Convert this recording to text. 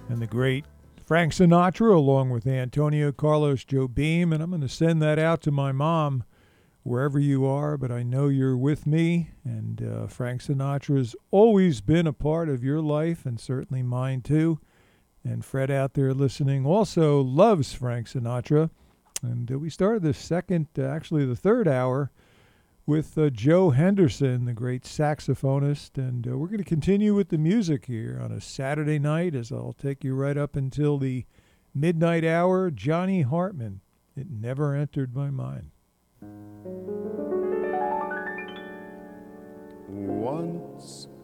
and the great Frank Sinatra, along with Antonio Carlos Jobim. And I'm going to send that out to my mom, wherever you are, but I know you're with me. And Frank Sinatra's always been a part of your life, and certainly mine too. And Fred out there listening also loves Frank Sinatra. And we started the the third hour with Joe Henderson, the great saxophonist. And we're going to continue with the music here on a Saturday night, as I'll take you right up until the midnight hour. Johnny Hartman, It Never Entered My Mind. Once